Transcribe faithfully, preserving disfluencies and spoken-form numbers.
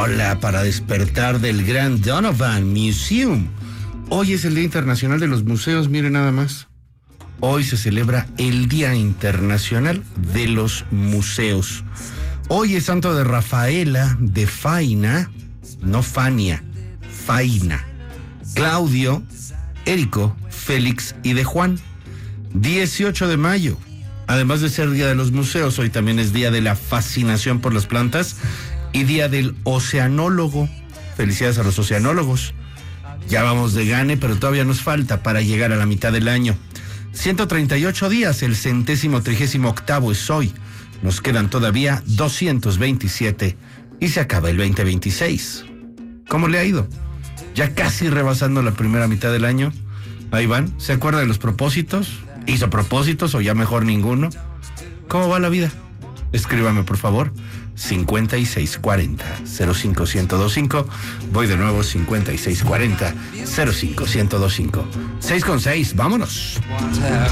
rola para despertar del Grand Donovan Museum. Hoy es el Día Internacional de los Museos, mire nada más. Hoy se celebra el Día Internacional de los Museos. Hoy es santo de Rafaela, de Faina, no Fania, Faina, Claudio, Érico, Félix y de Juan. dieciocho de mayo. Además de ser Día de los Museos, hoy también es Día de la Fascinación por las Plantas y Día del Oceanólogo. Felicidades a los oceanólogos. Ya vamos de gane, pero todavía nos falta para llegar a la mitad del año. ciento treinta y ocho días, el centésimo trigésimo octavo es hoy. Nos quedan todavía doscientos veintisiete y se acaba el veinte veintiséis. ¿Cómo le ha ido? Ya casi rebasando la primera mitad del año. Ahí van. ¿Se acuerda de los propósitos? ¿Hizo propósitos o ya mejor ninguno? ¿Cómo va la vida? Escríbame, por favor. cincuenta y seis cuarenta cero cinco uno cero dos cinco. Voy de nuevo, cincuenta y seis cuarenta cero cinco uno cero dos cinco. seis con seis, vámonos.